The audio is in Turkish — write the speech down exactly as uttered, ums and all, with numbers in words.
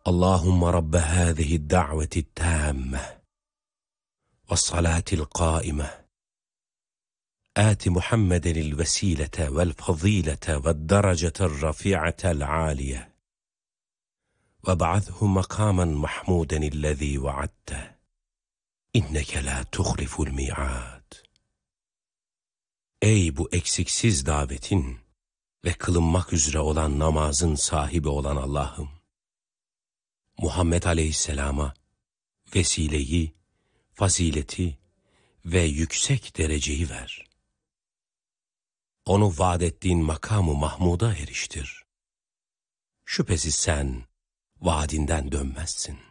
Allahümme Rabbe hâzihi da'veti tâmme ve salatil qâime âti Muhammedenil vesilete vel fazilete ve derecetel rafi'atel âliye ve ba'athu makamen mahmudenillezî vaadte inneke la tuhliful mi'ad. Ey bu eksiksiz davetin ve kılınmak üzere olan namazın sahibi olan Allah'ım, Muhammed Aleyhisselam'a vesileyi, fazileti ve yüksek dereceyi ver. Onu vaad ettiğin makamı Mahmud'a eriştir. Şüphesiz sen vaadinden dönmezsin.